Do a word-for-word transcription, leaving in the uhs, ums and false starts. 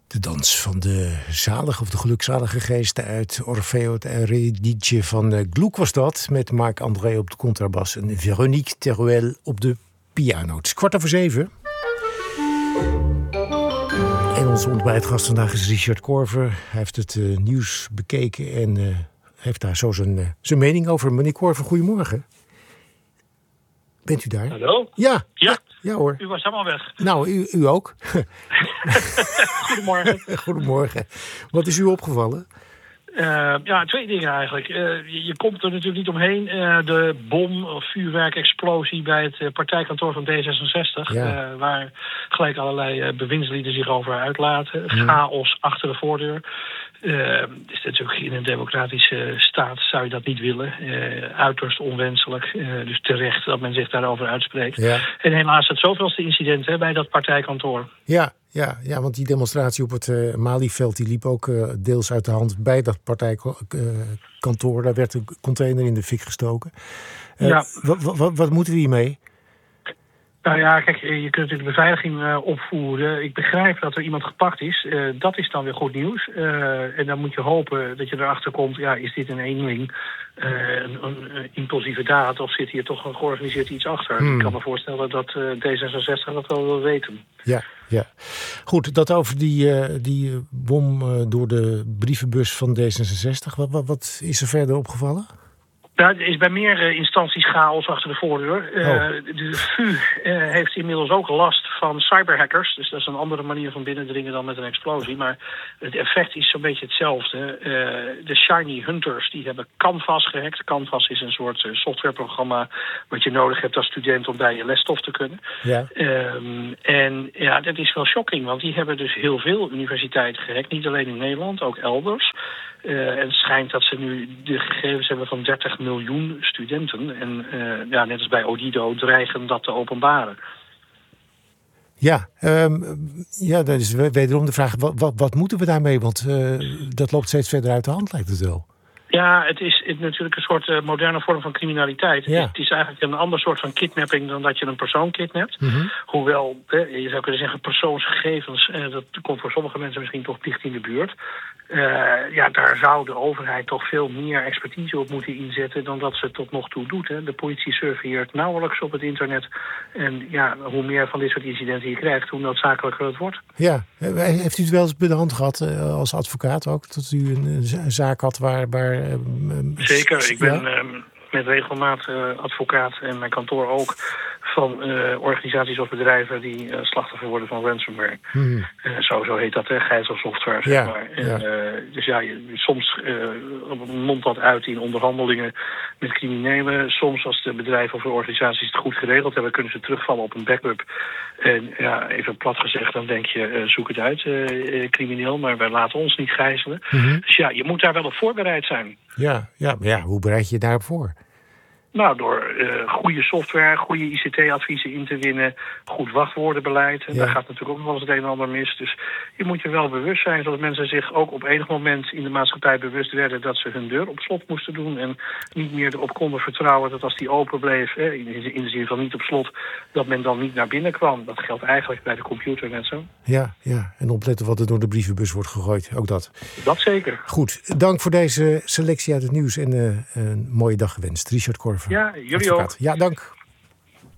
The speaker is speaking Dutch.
De dans van de zalige of de gelukzalige geesten uit Orfeo het Eurydice van uh, Gluck was dat. Met Marc-André op de contrabas en Véronique Teruel op de piano. Het is kwart over zeven. En onze ontbijtgast vandaag is Richard Korver. Hij heeft het uh, nieuws bekeken en uh, heeft daar zo zijn, uh, zijn mening over. Meneer Korver, goedemorgen. Bent u daar? Hallo? Ja. Ja. Ja hoor. U was helemaal weg. Nou, u, u ook. Goedemorgen. Goedemorgen. Wat is u opgevallen? Uh, ja, twee dingen eigenlijk. Uh, je, je komt er natuurlijk niet omheen. Uh, de bom- of vuurwerkexplosie bij het uh, partijkantoor van D zesenzestig... Ja. Uh, waar gelijk allerlei uh, bewindslieden zich over uitlaten. Hmm. Chaos achter de voordeur. Uh, is natuurlijk in een democratische staat zou je dat niet willen. Uh, uiterst onwenselijk. Uh, dus terecht dat men zich daarover uitspreekt. Ja. En helaas het zoveelste incident hè, bij dat partijkantoor. Ja, ja, ja, want die demonstratie op het uh, Malieveld die liep ook uh, deels uit de hand bij dat partijkantoor. Uh, Daar werd een container in de fik gestoken. Uh, ja. Wat, wat, wat moeten we hiermee? Nou ja, kijk, je kunt natuurlijk beveiliging uh, opvoeren. Ik begrijp dat er iemand gepakt is. Uh, dat is dan weer goed nieuws. Uh, en dan moet je hopen dat je erachter komt, ja, is dit een eenling, uh, een, een, een impulsieve daad, of zit hier toch een georganiseerd iets achter? Hmm. Ik kan me voorstellen dat uh, D zesenzestig dat wel wil weten. Ja, ja. Goed, dat over die, uh, die bom uh, door de brievenbus van D zesenzestig. Wat, wat, wat is er verder opgevallen? Nou, er is bij meer uh, instanties chaos achter de voordeur. Uh, oh. De V U uh, heeft inmiddels ook last van cyberhackers. Dus dat is een andere manier van binnendringen dan met een explosie. Maar het effect is zo'n beetje hetzelfde. Uh, de Shiny Hunters die hebben Canvas gehackt. Canvas is een soort uh, softwareprogramma wat je nodig hebt als student om bij je lesstof te kunnen. Ja. Um, en ja, dat is wel shocking. Want die hebben dus heel veel universiteiten gehackt. Niet alleen in Nederland, ook elders. Uh, en het schijnt dat ze nu de gegevens hebben van dertig miljoen studenten. En uh, ja, net als bij Odido dreigen dat te openbaren. Ja, um, ja, dat is wederom de vraag, wat, wat, wat moeten we daarmee? Want uh, dat loopt steeds verder uit de hand, lijkt het wel. Ja, het is het natuurlijk een soort uh, moderne vorm van criminaliteit. Ja. Het is eigenlijk een ander soort van kidnapping dan dat je een persoon kidnapt. Mm-hmm. Hoewel, eh, je zou kunnen zeggen, persoonsgegevens, eh, dat komt voor sommige mensen misschien toch dicht in de buurt. Uh, ja, daar zou de overheid toch veel meer expertise op moeten inzetten dan dat ze tot nog toe doet. Hè. De politie surveilleert nauwelijks op het internet. En ja, hoe meer van dit soort incidenten je krijgt, hoe noodzakelijker het wordt. Ja, heeft u het wel eens bij de hand gehad uh, als advocaat ook? Dat u een, een zaak had waar... waar uh, Zeker, ik ben ja? uh, met regelmaat uh, advocaat en mijn kantoor ook van uh, organisaties of bedrijven die uh, slachtoffer worden van ransomware. Hmm. Uh, zo, zo heet dat, hè, gijzelsoftware, zeg ja, maar. En, ja. Uh, dus ja, je, soms uh, mondt dat uit in onderhandelingen met criminelen. Soms, als de bedrijven of de organisaties het goed geregeld hebben, kunnen ze terugvallen op een backup. En ja, even plat gezegd, dan denk je, uh, zoek het uit, uh, crimineel, maar wij laten ons niet gijzelen. Mm-hmm. Dus ja, je moet daar wel op voorbereid zijn. Ja, ja, ja, hoe bereid je je daarop voor? Nou, door uh, goede software, goede I C T-adviezen in te winnen, goed wachtwoordenbeleid. En ja. Daar gaat natuurlijk ook nog wel eens het een en ander mis. Dus je moet je wel bewust zijn, zodat mensen zich ook op enig moment in de maatschappij bewust werden dat ze hun deur op slot moesten doen. En niet meer erop konden vertrouwen dat als die open bleef, hè, in de zin van niet op slot, dat men dan niet naar binnen kwam. Dat geldt eigenlijk bij de computer net zo. Ja, ja. En opletten wat er door de brievenbus wordt gegooid. Ook dat. Dat zeker. Goed, dank voor deze selectie uit het nieuws en uh, een mooie dag gewenst. Richard Korver. Ja, jullie advocaat. ook. Ja, dank.